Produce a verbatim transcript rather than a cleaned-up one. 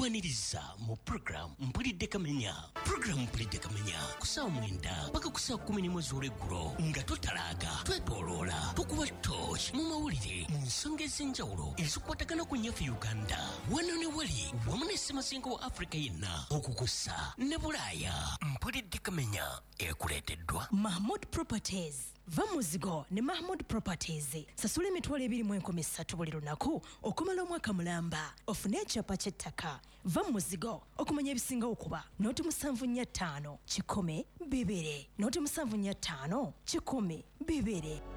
okwaniriza mu program Mpulidde Kamenya. Program Mpulidde Kamenya kusaa mwenda paka kusaa kumi n'imwe z'olweggulo nga totalaaga twetooloola tukuba torch mu mawulire mu nsonga ez'enjawulo ezikwatagana ku nnyaffe Uganda wano ne wali wamu ne Ssemazinga wa Afrika yenna okukusa ne Bulaaya. Mpulidde Kamenya ekuleeteddwa Mahmood Properties. Va muzigo ne Mahmood Properties. Sasula emitwalo ebiri mu enkumi ssatu buli lunaku okumala omwaka mulamba. Ofune ekyapa ky'ettaka. Va muzigo okumanya ebisinga okuba nooti musanvu nnya ttaano kikumi bibiri nooti musanvu nnya ttaano kikumi bibiri.